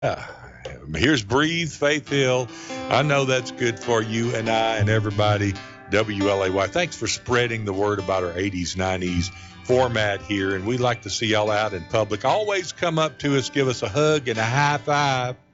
Here's Breathe, Faith Hill. I know that's good for you and I and everybody. WLAY. Thanks for spreading the word about our 80s, 90s format here. And we'd like to see y'all out in public. Always come up to us, give us a hug and a high five.